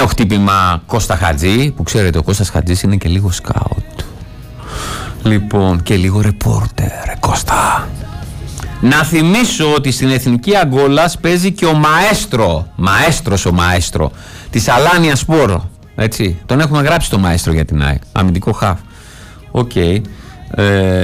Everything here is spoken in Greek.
νέο χτύπημα Κώστα Χατζή, που ξέρετε ο Κώστας Χατζής είναι και λίγο σκάουτ. Λοιπόν, και λίγο ρεπόρτερ, Κώστα. Να θυμίσω ότι στην Εθνική Αγκόλας παίζει και ο μαέστρο της Αλάνια Σπόρο. Έτσι, τον έχουμε γράψει το μαέστρο για την ΑΕΚ. Αμυντικό χαφ. Οκ.